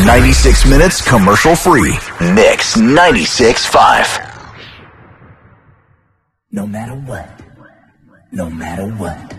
96 minutes commercial free. Mix 96.5. No matter what. No matter what.